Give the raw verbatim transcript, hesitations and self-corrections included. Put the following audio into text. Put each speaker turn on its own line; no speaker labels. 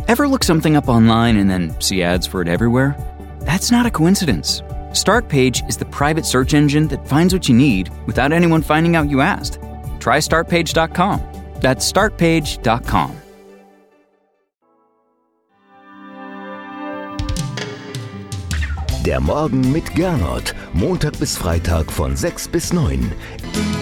Ever look something up online and then see ads for it everywhere? That's not a coincidence. Startpage is the private search engine that finds what you need without anyone finding out you asked. Try startpage dot com. That's startpage dot com.
Der Morgen mit Gernot. Montag bis Freitag von sechs bis neun.